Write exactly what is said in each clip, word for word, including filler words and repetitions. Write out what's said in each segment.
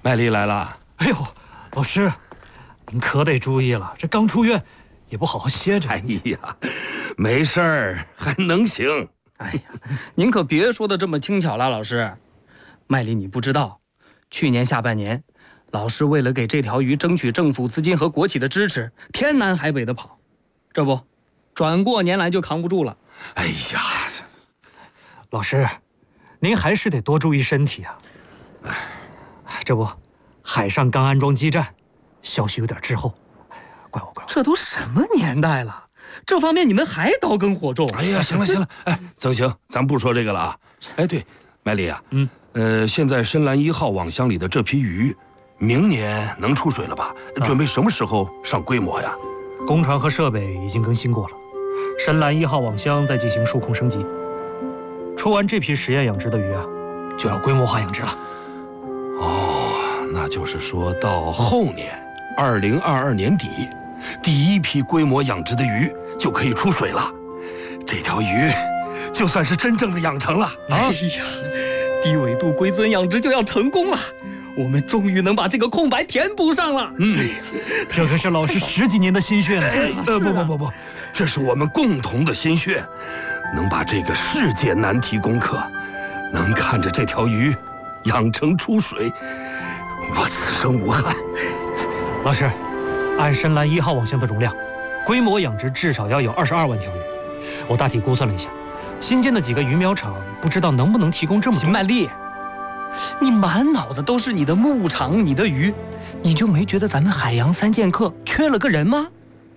麦丽来了。 哎呦，老师，您可得注意了，这刚出院，也不好好歇着。 哎呀，没事儿，还能行。 哎呀，您可别说的这么轻巧了，老师。麦丽，你不知道，去年下半年，老师为了给这条鱼争取政府资金和国企的支持，天南海北的跑，这不，转过年来就扛不住了。 哎呀， 老师，您还是得多注意身体啊。哎，这不，海上刚安装基站，消息有点滞后。哎呀，怪我怪我。 这都什么年代了，这方面你们还刀耕火种？ 哎呀，行了行了，哎，曾行，咱不说这个了啊。哎，对，麦丽啊，嗯，呃，现在深蓝一号网箱里的这批鱼，明年能出水了吧？准备什么时候上规模呀？ 工船和设备已经更新过了，深蓝一号网箱在进行数控升级。出完这批实验养殖的鱼啊，就要规模化养殖了。 哦，那就是说到后年，二零二二年底，第一批规模养殖的鱼就可以出水了。这条鱼就算是真正的养成了啊！ 哎呀，低纬度归尊养殖就要成功了，我们终于能把这个空白填补上了。 嗯，这可是老师十几年的心血呢。 呃，不不不不，这是我们共同的心血，能把这个世界难题攻克，能看着这条鱼养成出水，我此生无憾。 老师，按深蓝一号网箱的容量，规模养殖至少要有二十二万条鱼。我大体估算了一下，新建的几个鱼苗场不知道能不能提供这么多。 秦曼丽，你满脑子都是你的牧场、你的鱼，你就没觉得咱们海洋三剑客缺了个人吗？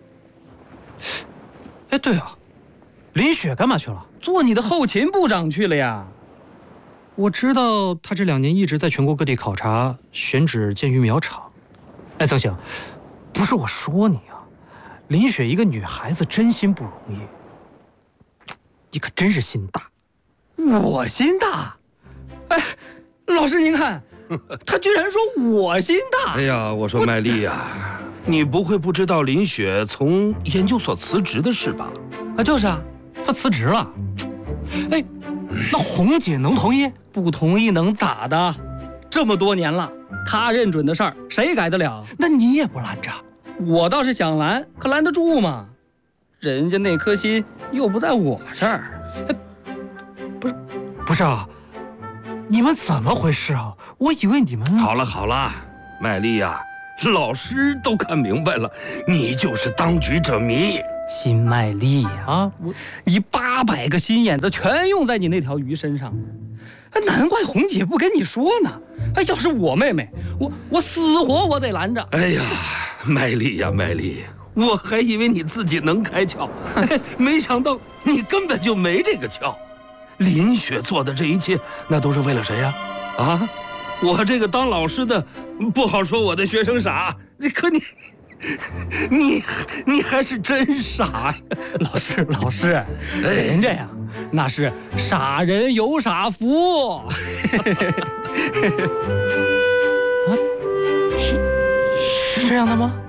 哎，对啊，林雪干嘛去了？ 做你的后勤部长去了呀。 我知道他这两年一直在全国各地考察、选址建鱼苗场。哎，曾行，不是我说你啊，林雪一个女孩子真心不容易，你可真是心大。 我心大？哎，老师您看，他居然说我心大。 哎呀，我说麦丽呀，你不会不知道林雪从研究所辞职的事吧？ 啊，就是啊， 她辞职了。哎，那红姐能同意？ 不同意能咋的？这么多年了，她认准的事儿，谁改得了？ 那你也不拦着？ 我倒是想拦，可拦得住吗？人家那颗心又不在我这儿。 哎，不是，不是啊，你们怎么回事啊？我以为你们…… 好了好了，麦丽呀，老师都看明白了，你就是当局者迷。 辛麦丽呀， 啊，我你八百个心眼子全用在你那条鱼身上，难怪红姐不跟你说呢。哎，要是我妹妹，我我死活我得拦着。 哎呀，麦丽呀麦丽，我还以为你自己能开窍，没想到你根本就没这个窍。林雪做的这一切，那都是为了谁呀？啊，我这个当老师的，不好说我的学生傻，可你。你你还是真傻呀， 老师老师，人家呀那是傻人有傻福。啊， 是是这样的吗？